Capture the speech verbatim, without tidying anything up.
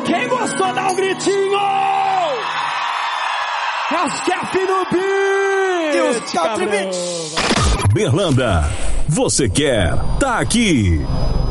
Quem gostou, dá um gritinho! Rasquef no beat! E os Country Beats! Berlanda, você quer, tá aqui.